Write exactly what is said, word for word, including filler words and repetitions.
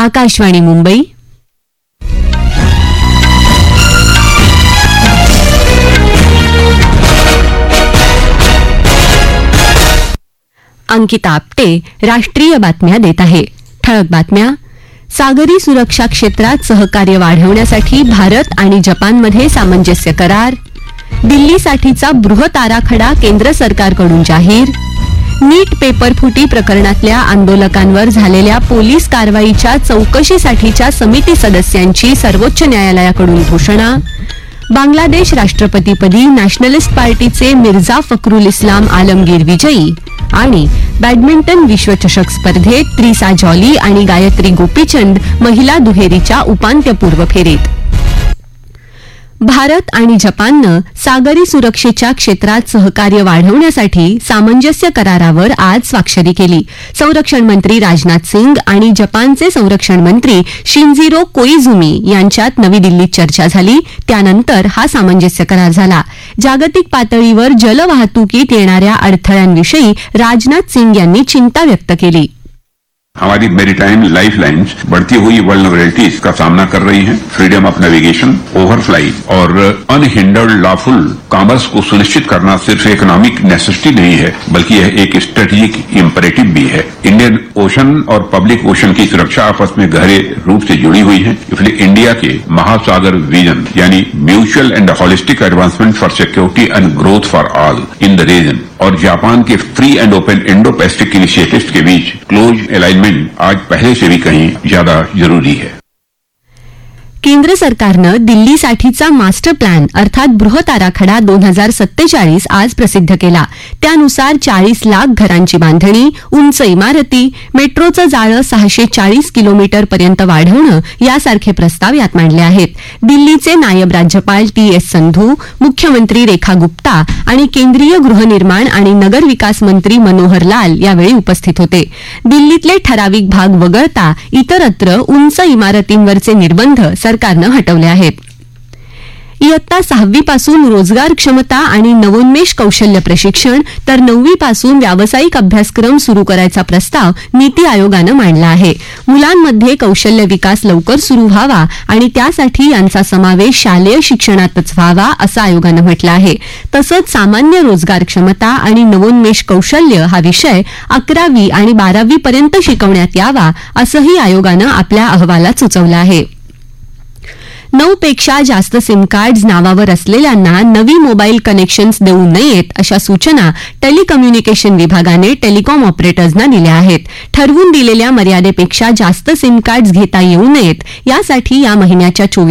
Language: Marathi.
आकाशवाणी मुंबई. अंकिता आपटे राष्ट्रीय बातम्या देत आहे. ठळक बातम्या. सागरी सुरक्षा क्षेत्रात सहकार्य वाढवण्यासाठी भारत आणि जपानमध्ये सामंजस्य करार. दिल्लीसाठीचा बृहत आराखडा केंद्र सरकारकडून जाहीर. नीट पेपर फुटी प्रकरणातल्या आंदोलकांवर झालेल्या पोलीस कारवाईच्या चौकशीसाठीच्या समिती सदस्यांची सर्वोच्च न्यायालयाकडून घोषणा. बांगलादेश राष्ट्रपतीपदी नॅशनलिस्ट पार्टीचे मिर्झा फखरुल इस्लाम आलमगीर विजयी. आणि बॅडमिंटन विश्वचषक स्पर्धेत त्रिसा जॉली आणि गायत्री गोपीचंद महिला दुहेरीच्या उपांत्यपूर्व फेरीत. भारत आणि जपाननं सागरी सुरक्षेच्या क्षेत्रात सहकार्य वाढवण्यासाठी सामंजस्य करारावर आज स्वाक्षरी केली. संरक्षण मंत्री राजनाथ सिंग आणि जपानचे संरक्षण मंत्री शिंझिरो कोइझुमी यांच्यात नवी दिल्लीत चर्चा झाली. त्यानंतर हा सामंजस्य करार झाला. जागतिक पातळीवर जलवाहतुकीत येणाऱ्या अडथळ्यांविषयी राजनाथ सिंग यांनी चिंता व्यक्त केली. हमारी मैरीटाइम लाइफलाइंस बढ़ती हुई वल्नरेबिलिटीज का सामना कर रही हैं. फ्रीडम ऑफ नेविगेशन, ओवरफ्लाइट और अनहिंडर्ड लॉफुल कॉमर्स को सुनिश्चित करना सिर्फ इकोनॉमिक नेसेसिटी नहीं है, बल्कि यह एक स्ट्रेटेजिक इम्परेटिव भी है. इंडियन ओशन और पब्लिक ओशन की सुरक्षा आपस में गहरे रूप से जुड़ी हुई है. इसलिए इंडिया के महासागर विजन यानी mutual end holistic advancement for security end growth for all in the region और जापान के free end open Indo Pacific initiatives के बीच क्लोज अलाइनमेंट आज पहले से भी कहीं ज्यादा जरूरी है. केंद्र सरकारनं दिल्लीसाठीचा मास्टर प्लॅन अर्थात बृहत आराखडा दोन हजार सत्तेचाळीस आज प्रसिद्ध केला. त्यानुसार चाळीस लाख घरांची बांधणी, उंच इमारती, मेट्रोचं जाळं सहाशे चाळीस किलोमीटर पर्यंत वाढवणं यासारखे प्रस्ताव यात मांडले आहेत. दिल्लीचे नायब राज्यपाल टी एस संधू, मुख्यमंत्री रेखा गुप्ता आणि केंद्रीय गृहनिर्माण आणि नगर विकास मंत्री मनोहर लाल यावेळी उपस्थित होते. दिल्लीतले ठराविक भाग वगळता इतरत्र उंच इमारतींवरचे निर्बंध सरकारनं हटवले आहेत. इयत्ता सहावीपासून रोजगार क्षमता आणि नवोन्मेष कौशल्य प्रशिक्षण तर नववीपासून व्यावसायिक अभ्यासक्रम सुरू करायचा प्रस्ताव नीती आयोगानं मांडला आहे. मुलांमध्ये कौशल्य विकास लवकर सुरू व्हावा आणि त्यासाठी यांचा समावेश शालेय शिक्षणातच व्हावा असं आयोगानं म्हटलं आहे. तसंच सामान्य रोजगार क्षमता आणि नवोन्मेष कौशल्य हा विषय अकरावी आणि बारावी पर्यंत शिकवण्यात यावा असंही आयोगानं आपल्या अहवालात सुचवलं आहे. नऊ पेक्षा जास्त सिम कार्ड्स नावावर असलेल्यांना नवी मोबाईल कनेक्शन्स देऊ नयेत अशा सूचना टेलिकम्युनिकेशन विभागाने टेलिकॉम ऑपरेटर्सना दिल्या आहेत. ठरवून दिलेल्या मर्यादेपेक्षा जास्त सिम कार्ड्स घेता येऊ नयेत यासाठी या महिन्याच्या चोवीस